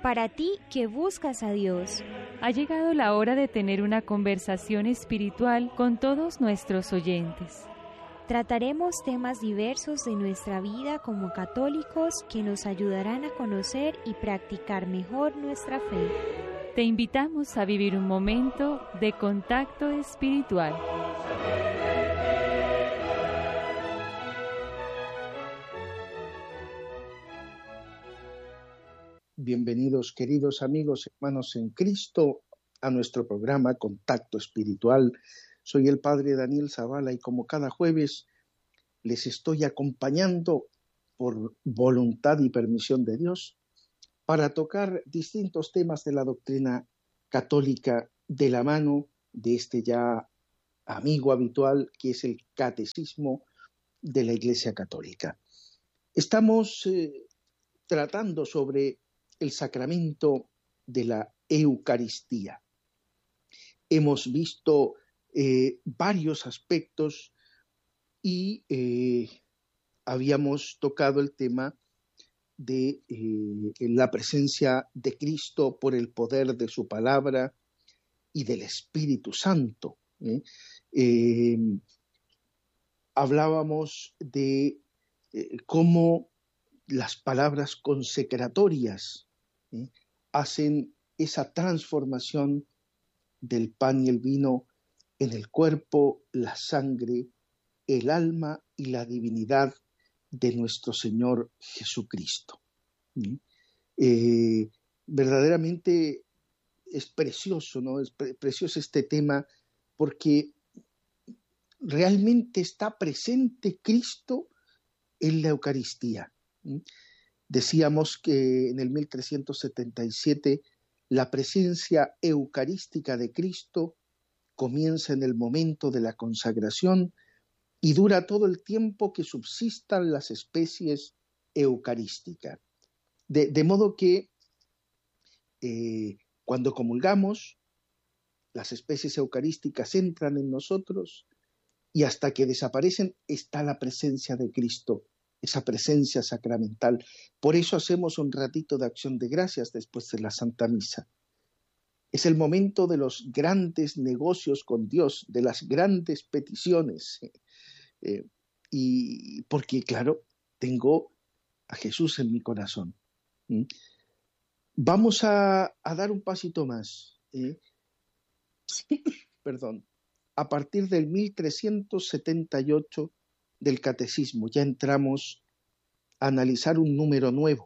Para ti que buscas a Dios. Ha llegado la hora de tener una conversación espiritual con todos nuestros oyentes. Trataremos temas diversos de nuestra vida como católicos que nos ayudarán a conocer y practicar mejor nuestra fe. Te invitamos a vivir un momento de contacto espiritual. Bienvenidos, queridos amigos, hermanos en Cristo, a nuestro programa Contacto Espiritual. Soy el Padre Daniel Zavala y como cada jueves les estoy acompañando por voluntad y permisión de Dios para tocar distintos temas de la doctrina católica de la mano de este ya amigo habitual que es el Catecismo de la Iglesia Católica. Estamos tratando sobre el sacramento de la Eucaristía. Hemos visto varios aspectos y habíamos tocado el tema de la presencia de Cristo por el poder de su palabra y del Espíritu Santo. Hablábamos de cómo las palabras consecratorias hacen esa transformación del pan y el vino en el cuerpo, la sangre, el alma y la divinidad de nuestro Señor Jesucristo. Verdaderamente es precioso, ¿no? Es precioso este tema porque realmente está presente Cristo en la Eucaristía. Decíamos que en el 1377 la presencia eucarística de Cristo comienza en el momento de la consagración y dura todo el tiempo que subsistan las especies eucarísticas. De modo que cuando comulgamos, las especies eucarísticas entran en nosotros y hasta que desaparecen está la presencia de Cristo, esa presencia sacramental. Por eso hacemos un ratito de acción de gracias después de la Santa Misa. Es el momento de los grandes negocios con Dios, de las grandes peticiones. Y porque, claro, tengo a Jesús en mi corazón. Vamos a dar un pasito más. Perdón. A partir del 1378 del Catecismo ya entramos a analizar un número nuevo.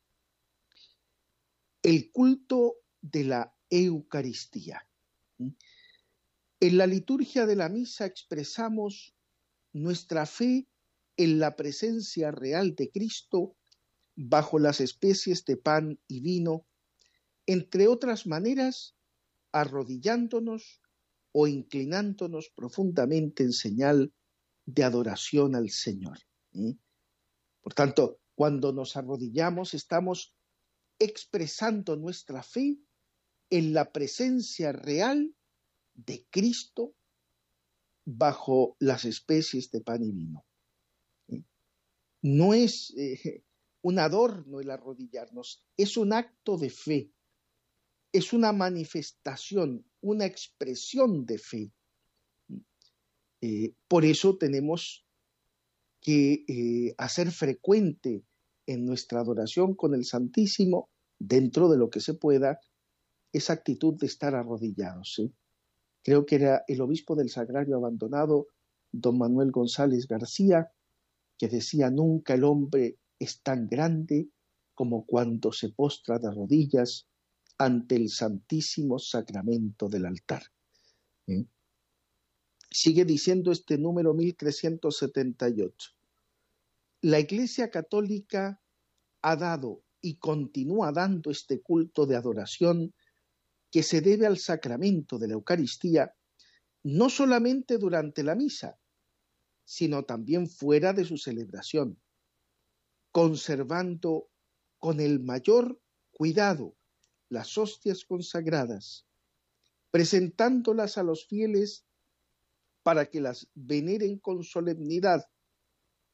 El culto de la Eucaristía. En la liturgia de la misa expresamos nuestra fe en la presencia real de Cristo bajo las especies de pan y vino, entre otras maneras, arrodillándonos o inclinándonos profundamente en señal de adoración al Señor. Por tanto, cuando nos arrodillamos estamos expresando nuestra fe en la presencia real de Cristo bajo las especies de pan y vino. No es un adorno el arrodillarnos, es un acto de fe, es una manifestación, una expresión de fe. Por eso tenemos que hacer frecuente en nuestra adoración con el Santísimo, dentro de lo que se pueda, esa actitud de estar arrodillados. Creo que era el obispo del Sagrario Abandonado, don Manuel González García, que decía: nunca el hombre es tan grande como cuando se postra de rodillas ante el santísimo sacramento del altar. Sigue diciendo este número 1378. La Iglesia Católica ha dado y continúa dando este culto de adoración que se debe al sacramento de la Eucaristía, no solamente durante la misa, sino también fuera de su celebración, conservando con el mayor cuidado las hostias consagradas, presentándolas a los fieles para que las veneren con solemnidad,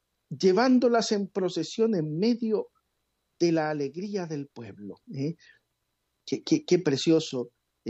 llevándolas en procesión en medio de la alegría del pueblo. Qué precioso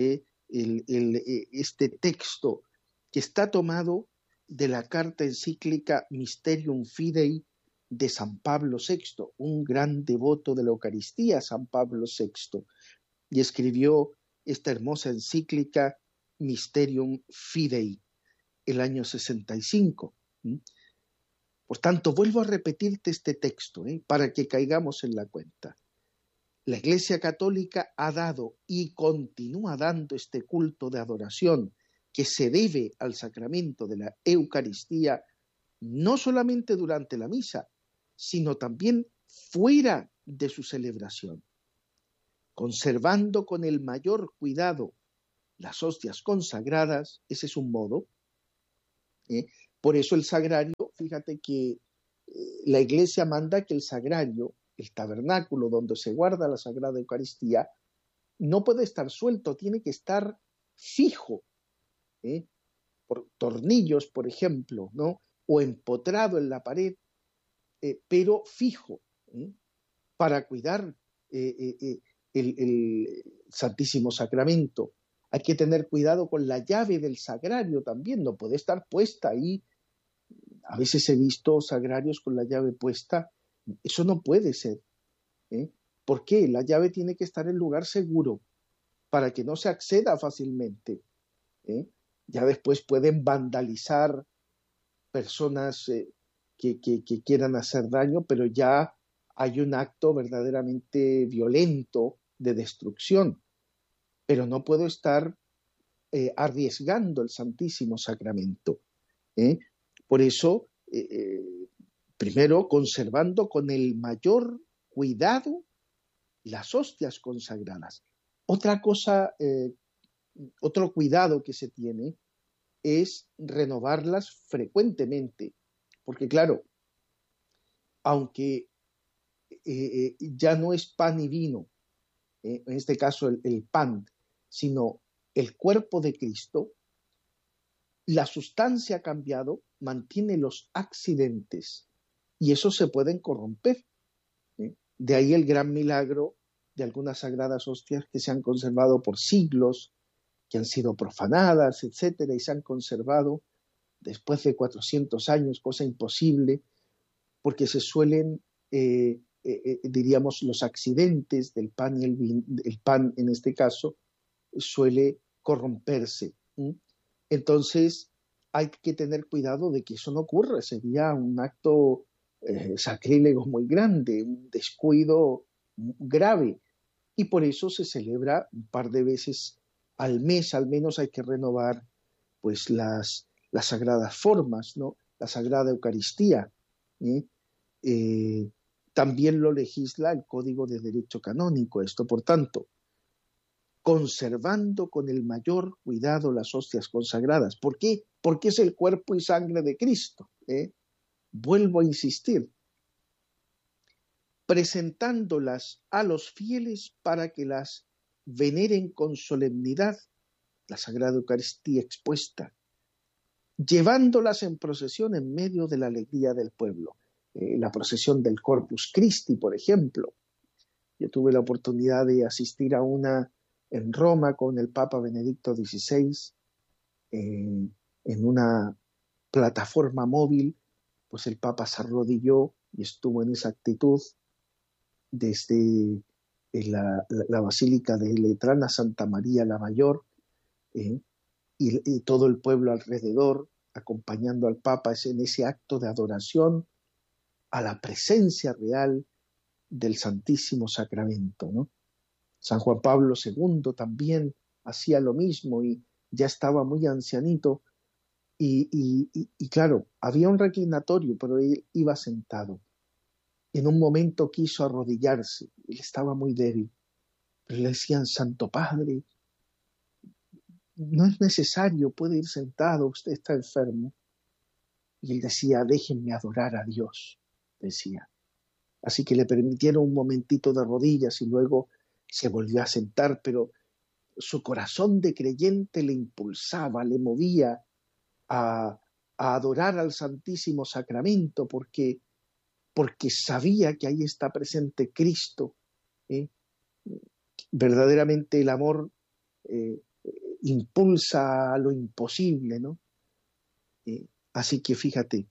este texto que está tomado de la carta encíclica Mysterium Fidei de San Pablo VI, un gran devoto de la Eucaristía, San Pablo VI, y escribió esta hermosa encíclica Mysterium Fidei el año 65. Por tanto, vuelvo a repetirte este texto para que caigamos en la cuenta. La Iglesia Católica ha dado y continúa dando este culto de adoración que se debe al sacramento de la Eucaristía, no solamente durante la misa, sino también fuera de su celebración, conservando con el mayor cuidado las hostias consagradas. Ese es un modo. Por eso el sagrario, fíjate que la Iglesia manda que el sagrario, el tabernáculo donde se guarda la Sagrada Eucaristía, no puede estar suelto, tiene que estar fijo, por tornillos, por ejemplo, ¿no? O empotrado en la pared, pero fijo, para cuidar el Santísimo Sacramento. Hay que tener cuidado con la llave del sagrario también, no puede estar puesta ahí. A veces he visto sagrarios con la llave puesta. Eso no puede ser. ¿Por qué? La llave tiene que estar en lugar seguro para que no se acceda fácilmente. Ya después pueden vandalizar personas que quieran hacer daño, pero ya hay un acto verdaderamente violento de destrucción. Pero no puedo estar arriesgando el Santísimo Sacramento. Por eso, primero, conservando con el mayor cuidado las hostias consagradas. Otra cosa, otro cuidado que se tiene es renovarlas frecuentemente, porque claro, aunque ya no es pan y vino, en este caso el pan, sino el cuerpo de Cristo, la sustancia ha cambiado, mantiene los accidentes y esos se pueden corromper. De ahí el gran milagro de algunas sagradas hostias que se han conservado por siglos, que han sido profanadas, etcétera, y se han conservado después de 400 años, cosa imposible, porque se suelen, diríamos, los accidentes del pan y el pan en este caso, suele corromperse. Entonces hay que tener cuidado de que eso no ocurra, sería un acto sacrílego muy grande, un descuido grave, y por eso se celebra un par de veces al mes, al menos hay que renovar pues las sagradas formas, ¿no? La Sagrada Eucaristía. También lo legisla el Código de Derecho Canónico. Esto, por tanto, conservando con el mayor cuidado las hostias consagradas. ¿Por qué? Porque es el cuerpo y sangre de Cristo. Vuelvo a insistir, presentándolas a los fieles para que las veneren con solemnidad, la Sagrada Eucaristía expuesta, llevándolas en procesión en medio de la alegría del pueblo. La procesión del Corpus Christi, por ejemplo. Yo tuve la oportunidad de asistir a una en Roma con el Papa Benedicto XVI, en una plataforma móvil, pues el Papa se arrodilló y estuvo en esa actitud desde la Basílica de Letrán a Santa María la Mayor, y todo el pueblo alrededor acompañando al Papa en ese acto de adoración a la presencia real del Santísimo Sacramento, ¿no? San Juan Pablo II también hacía lo mismo y ya estaba muy ancianito y claro, había un reclinatorio, pero él iba sentado. En un momento quiso arrodillarse, él estaba muy débil, pero le decían: Santo Padre, no es necesario, puede ir sentado, usted está enfermo. Y él decía: déjenme adorar a Dios, decía. Así que le permitieron un momentito de rodillas y luego se volvió a sentar, pero su corazón de creyente le impulsaba, le movía a adorar al Santísimo Sacramento porque sabía que ahí está presente Cristo, Verdaderamente el amor impulsa a lo imposible, ¿no? Así que fíjate,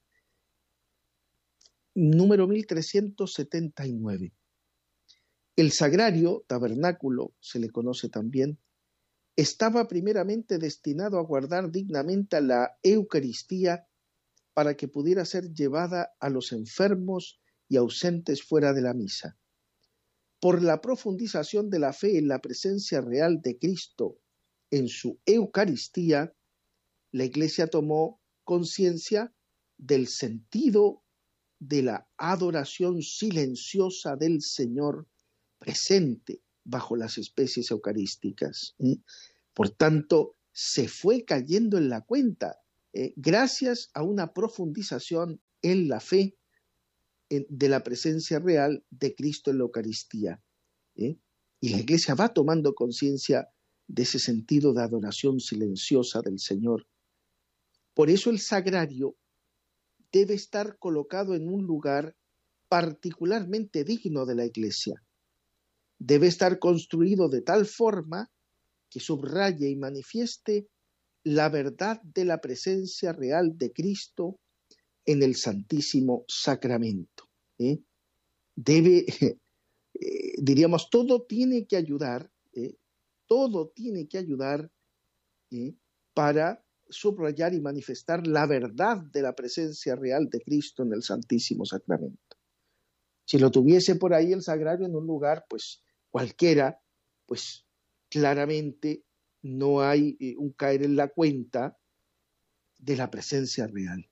número 1379. El sagrario, tabernáculo, se le conoce también, estaba primeramente destinado a guardar dignamente la Eucaristía para que pudiera ser llevada a los enfermos y ausentes fuera de la misa. Por la profundización de la fe en la presencia real de Cristo en su Eucaristía, la Iglesia tomó conciencia del sentido de la adoración silenciosa del Señor presente bajo las especies eucarísticas. Por tanto, se fue cayendo en la cuenta, gracias a una profundización en la fe de la presencia real de Cristo en la Eucaristía. Y la Iglesia va tomando conciencia de ese sentido de adoración silenciosa del Señor. Por eso el sagrario debe estar colocado en un lugar particularmente digno de la Iglesia. Debe estar construido de tal forma que subraye y manifieste la verdad de la presencia real de Cristo en el Santísimo Sacramento. Debe, diríamos, todo tiene que ayudar para subrayar y manifestar la verdad de la presencia real de Cristo en el Santísimo Sacramento. Si lo tuviese por ahí el sagrario en un lugar, pues cualquiera, pues claramente no hay un caer en la cuenta de la presencia real.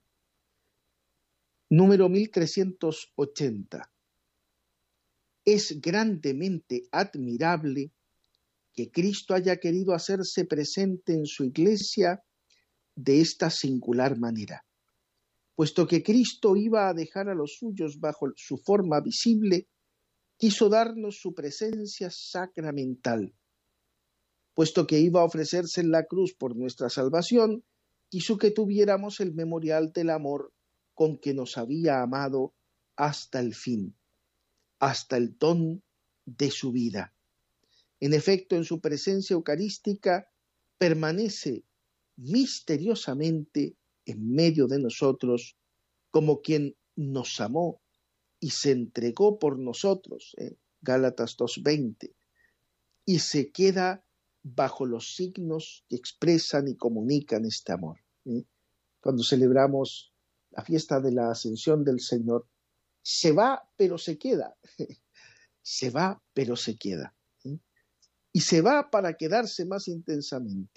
Número 1380. Es grandemente admirable que Cristo haya querido hacerse presente en su Iglesia de esta singular manera. Puesto que Cristo iba a dejar a los suyos bajo su forma visible, quiso darnos su presencia sacramental. Puesto que iba a ofrecerse en la cruz por nuestra salvación, quiso que tuviéramos el memorial del amor con que nos había amado hasta el fin, hasta el don de su vida. En efecto, en su presencia eucarística permanece misteriosamente en medio de nosotros como quien nos amó y se entregó por nosotros, Gálatas 2:20, y se queda bajo los signos que expresan y comunican este amor. Cuando celebramos la fiesta de la Ascensión del Señor, se va pero se queda, se va pero se queda, y se va para quedarse más intensamente.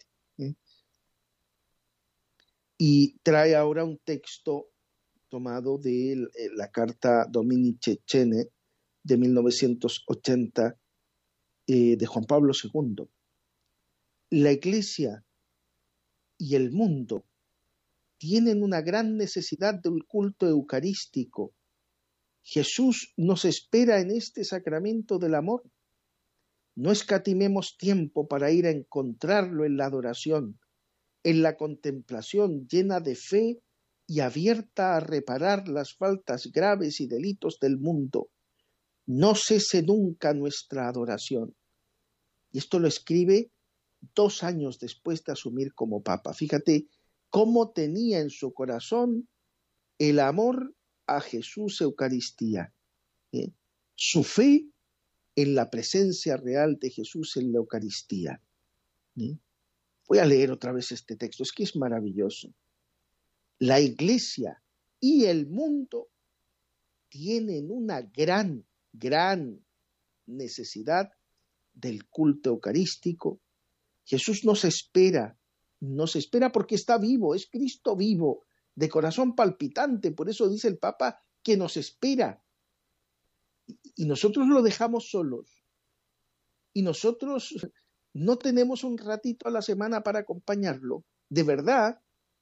Y trae ahora un texto tomado de la carta Domini Cecchene de 1980 de Juan Pablo II. La Iglesia y el mundo tienen una gran necesidad de un culto eucarístico. Jesús nos espera en este sacramento del amor. No escatimemos tiempo para ir a encontrarlo en la adoración, en la contemplación llena de fe y abierta a reparar las faltas graves y delitos del mundo. No cese nunca nuestra adoración. Y esto lo escribe 2 años después de asumir como Papa. Fíjate cómo tenía en su corazón el amor a Jesús Eucaristía, su fe en la presencia real de Jesús en la Eucaristía. Voy a leer otra vez este texto, es que es maravilloso. La Iglesia y el mundo tienen una gran necesidad del culto eucarístico. Jesús nos espera porque está vivo, es Cristo vivo, de corazón palpitante, por eso dice el Papa que nos espera. Y nosotros lo dejamos solos. Y nosotros no tenemos un ratito a la semana para acompañarlo. De verdad,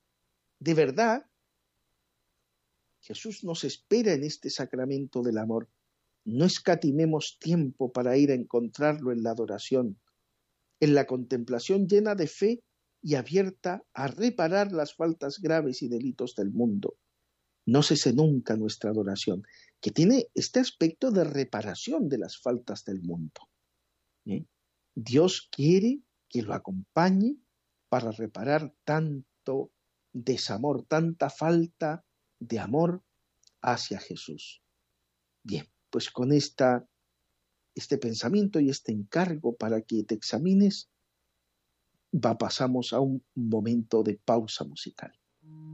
Jesús nos espera en este sacramento del amor. No escatimemos tiempo para ir a encontrarlo en la adoración, en la contemplación llena de fe y abierta a reparar las faltas graves y delitos del mundo. No cese nunca nuestra adoración, que tiene este aspecto de reparación de las faltas del mundo. ¿eh? Dios quiere que lo acompañe para reparar tanto desamor, tanta falta de amor hacia Jesús. Bien, pues con este pensamiento y este encargo para que te examines, pasamos a un momento de pausa musical.